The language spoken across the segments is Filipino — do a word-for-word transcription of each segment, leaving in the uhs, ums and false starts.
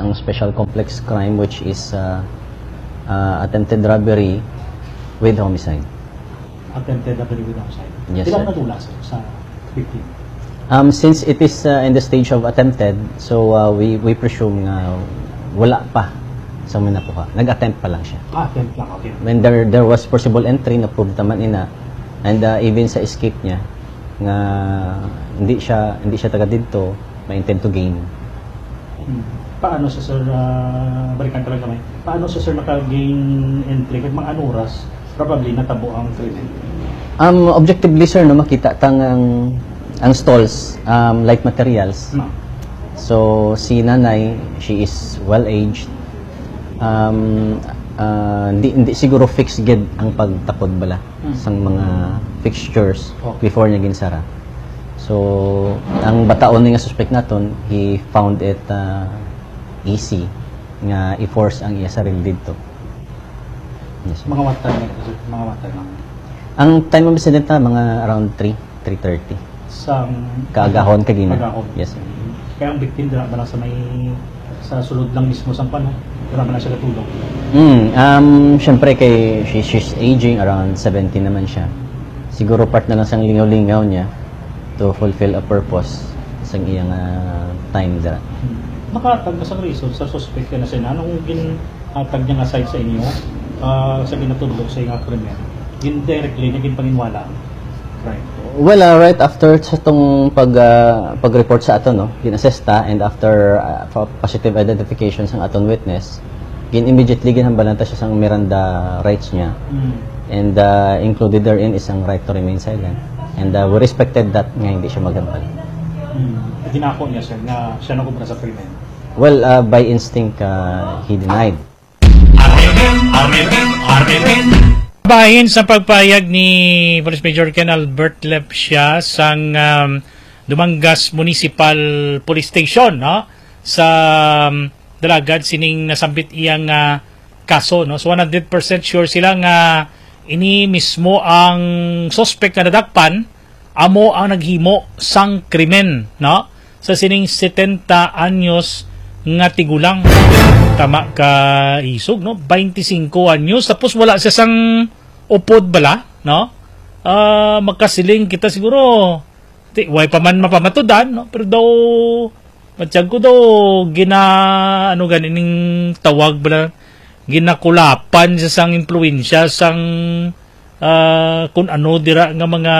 ang special complex crime which is uh, uh, attempted robbery with homicide. Attempted robbery with homicide. Yes, Di ba sir. natula sir sa victim? Um, since it is uh, in the stage of attempted, so uh, we we presume na wala pa sa mga nakuha. Nag-attempt pa lang siya. Ah, attempt lang. Okay. When there there was possible entry na proved naman ina, and uh, even sa escape niya nga hindi siya hindi siya taga dito, may intent to gain. Hmm. Paano sa sir, uh, balikan talaga may, paano sa sir naka-gain entry? Kaya mga anong oras, probably natabo ang krimen? Um, objectively sir, no, makita tang ang, ang stalls, um, light materials. No. So si nanay, she is well-aged. Um, uh, hindi, hindi siguro fixed gid ang pagtapod bala Hmm. sang mga fixtures Okay. before niya ginsara. So ang bataon ni nga suspect naton, he found it uh, easy nga i-force ang iya sarili dito. Yes. Mga what time na sir? Mga what time lang? Ang time of incident na mga around three, three thirty. Sa Kaagahon kagina. Kaagahon. Yes, sir. Kaya ang victim dira ba lang sa may sa sulod lang mismo sa pano, dira ba lang siya katulog? Mm, um, syempre kay she, she's aging, around seventy naman siya. Siguro part na lang sang lingaw-lingaw niya to fulfill a purpose sa iyang uh, time dira. Hmm. Nakatag na sa reason sa suspect na siya, anong ginatag niya nga side sa inyo uh, sa ginatulog sa iyong krimen? Gin directly niya ginpanginwala, right? Well, uh, right after sa tong pag uh, pag-report sa aton, no, ginassess ta, and after uh, positive identification sa aton witness, gin immediately ginhambalan ta siya sang Miranda rights niya. Hmm. And uh, included therein is ang right to remain silent. And uh, we respected that nga hindi siya maghambal. Hmm. Ginako niya sir na siya nakubra sa krimen. Well, uh, by instinct, uh, he denied. Bahin sa pagpayag ni Police Major Ken Albert Lepsia sang um, Dumangas Municipal Police Station, no, sa um, Dalagad sining nasambit iyang uh, kaso, no. So one hundred percent sure sila nga ini mismo ang suspect na nadakpan amo ang naghimo sang krimen, no, sa sining setenta anyos nga tigulang. Tama ka isog, no, twenty-five anyos tapos wala siya sang upod bala, no. Uh, magkasiling kita siguro di way pa man mapamatudan, no, pero daw matiyag ko daw gina ano ganining tawag bala, ginakulapan sa sang impluwensya sang uh, kung ano dira nga mga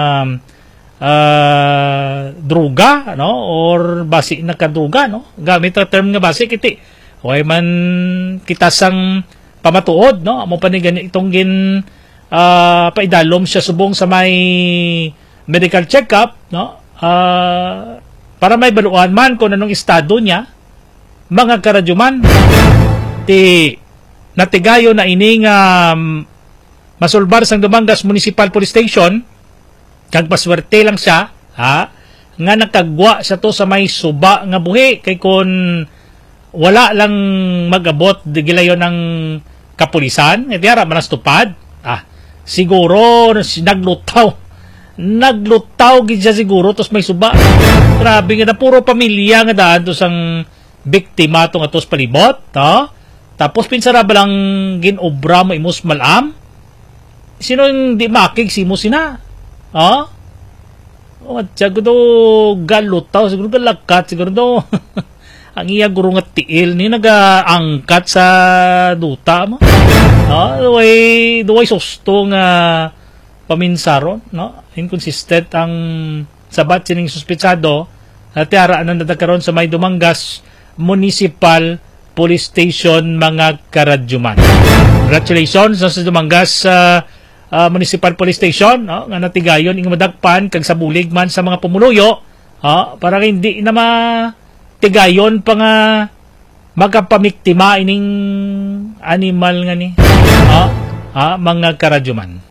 uh, droga, no, or basi na kadruga, no, gamit ang term nga basi kiti way man kita sang pamatuod, no, amo pa ni gani itong gin uh, paidalom siya subong sa may medical check-up, no, uh, para may baluan man kung anong estado niya, mga karadyuman ti natigayo na ining um, masulbar sang Dumangas Municipal Police Station kag paswerte lang siya, ha, nga nakagwa sa to sa may suba nga buhi kay kun wala lang magabot gilayon ng kapulisan, iti ara manas tupad, ah, siguro naglutaw naglutaw gid siya siguro tos may suba. Grabe nga na puro pamilya nga daan to sang biktima tong atos palibot, no? Tapos pinsara ba lang ginobra mo imos malam? Sino yung di makig si mo sina? Ha? O, at siya ko daw galutaw, siguro galakat, siguro daw ang iya guro nga tiil ni nagaangkat sa duta mo. Ha? Duway, duway susto nga paminsaron, no? Inconsistent ang sabat sining suspetsado at tiara na natagkaroon sa may Dumangas Municipal Police Station, mga karadyuman. Congratulations sa Dumangas uh, uh, Municipal Police Station, no, nga natigayon ing madagpan kag sa bulig man sa mga pumuluyo, uh, para hindi na matigayon pa nga magkapamiktima ining animal nga ni, uh, uh, mga karadyuman.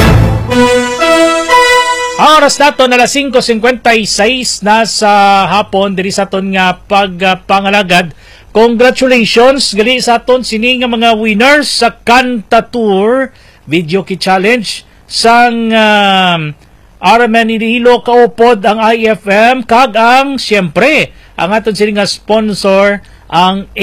Ang oras nato na alas cinco fifty-six na sa hapon diri sa aton nga pagpangalagad. Congratulations gali sa aton sini nga mga winners sa Kanta Tour Video Key Challenge sang um, Araman Iloilo kaupod ang I F M kag ang siyempre ang aton sini nga sponsor ang